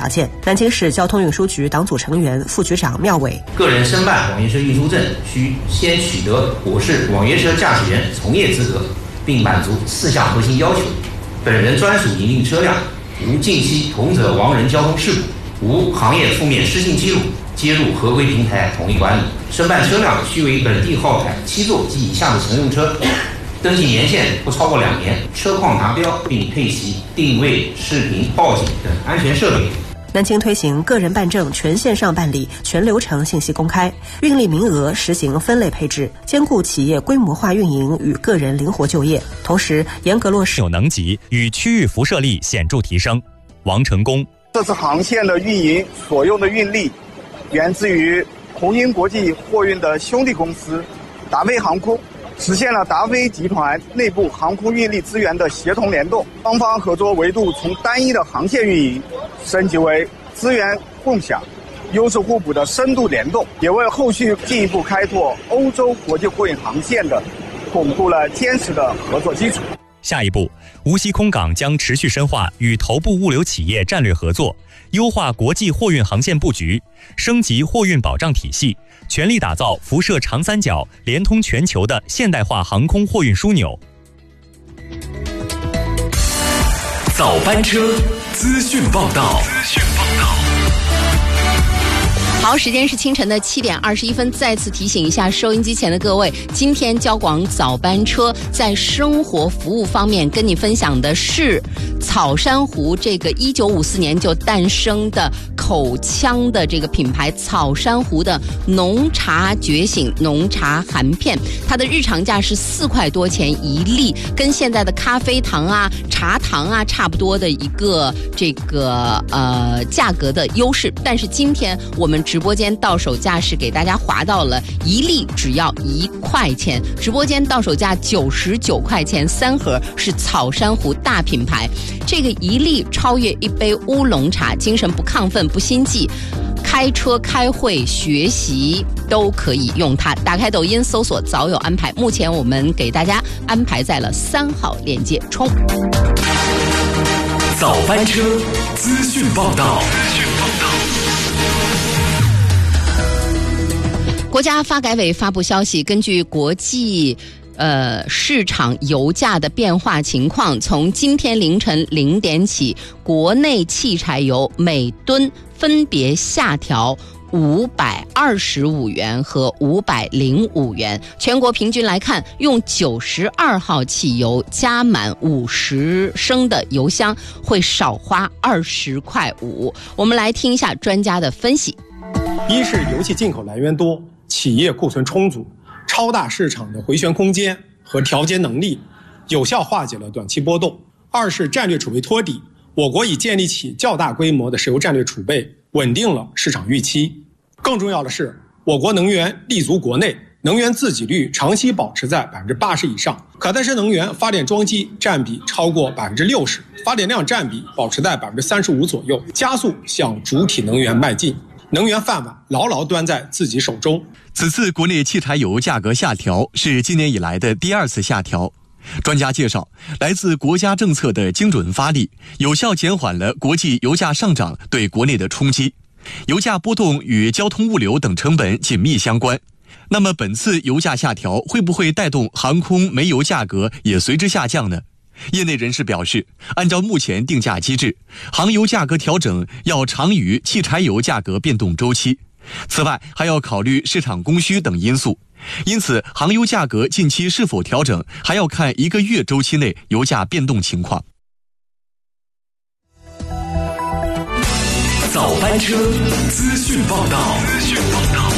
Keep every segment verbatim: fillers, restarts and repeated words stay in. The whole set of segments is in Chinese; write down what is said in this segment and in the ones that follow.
条件。南京市交通运输局党组成员、副局长廖伟， 个人申办网约车运输证需先取得我市网约车驾驶员从业资格，并满足四项核心要求：本人专属营运车辆，无近期同责亡人交通事故，无行业负面失信记录，接入合规平台统一管理。申办车辆须为本地号牌七座及以下的乘用车，登记年限不超过两年，车况达标，并配齐定位、视频、报警等安全设备。 南京推行个人办证全线上办理，全流程信息公开，运力名额实行分类配置，兼顾企业规模化运营与个人灵活就业，同时严格落实有能级与区域辐射力显著提升。王成功， 这次航线的运营所用的运力源自于红鹰国际货运的兄弟公司达飞航空，实现了达飞集团内部航空运力资源的协同联动，双方合作维度从单一的航线运营升级为资源共享、优势互补的深度联动，也为后续进一步开拓欧洲国际货运航线的巩固了坚实的合作基础。 下一步，无锡空港将持续深化与头部物流企业战略合作，优化国际货运航线布局，升级货运保障体系，全力打造辐射长三角连通全球的现代化航空货运枢纽。 早班车资讯报道。资讯报道。 好，时间是清晨的七点二十一分。再次提醒一下收音机前的各位，今天交广早班车在生活服务方面跟你分享的是草珊瑚这个一九五四年就诞生的口腔的这个品牌草珊瑚的浓茶觉醒浓茶含片，它的日常价是四块多钱一粒，跟现在的咖啡糖啊、茶糖啊差不多的一个这个呃价格的优势。但是今天我们直播间到手价是给大家划到了一粒只要一块钱，直播间到手价九十九块钱三盒，是草珊瑚大品牌。这个一粒超越一杯乌龙茶，精神不亢奋不心悸，开车开会学习都可以用它。打开抖音搜索早有安排，目前我们给大家安排在了三号链接冲。 早班车资讯报道。 国家发改委发布消息，根据国际呃市场油价的变化情况，从今天凌晨零点起，国内汽柴油每吨分别下调五百二十五元和五百零五元。全国平均来看，用九十二号汽油加满五十升的油箱会少花二十块五。我们来听一下专家的分析。 一是油气进口来源多，企业库存充足，超大市场的回旋空间和调节能力，有效化解了短期波动。二是战略储备托底，我国已建立起较大规模的石油战略储备，稳定了市场预期。更重要的是，我国能源立足国内，能源自给率长期保持在百分之八十以上，可再生能源发电装机占比超过百分之六十，发电量占比保持在百分之三十五左右，加速向主体能源迈进。能源饭碗牢牢端在自己手中。 此次国内汽柴油价格下调是今年以来的第二次下调。专家介绍，来自国家政策的精准发力，有效减缓了国际油价上涨对国内的冲击。油价波动与交通物流等成本紧密相关。那么本次油价下调会不会带动航空煤油价格也随之下降呢？业内人士表示，按照目前定价机制，航油价格调整要长于汽柴油价格变动周期。此外，还要考虑市场供需等因素。因此，航油价格近期是否调整，还要看一个月周期内油价变动情况。 早班车资讯报道。资讯报道。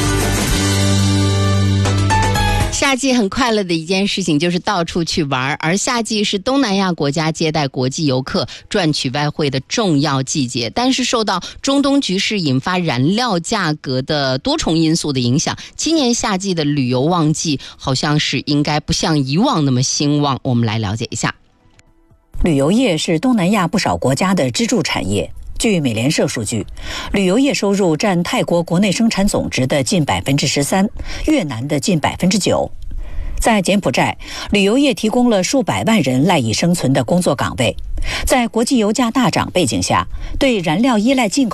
夏季很快乐的一件事情就是到处去玩，而夏季是东南亚国家接待国际游客赚取外汇的重要季节。但是受到中东局势引发燃料价格的多重因素的影响，今年夏季的旅游旺季好像是应该不像以往那么兴旺。我们来了解一下。 旅游业是东南亚不少国家的支柱产业。据美联社数据，旅游业收入占泰国国内生产总值的近百分之十三，越南的近百分之九。在柬埔寨，旅游业提供了数百万人赖以生存的工作岗位。在国际油价大涨背景下，对燃料依赖进口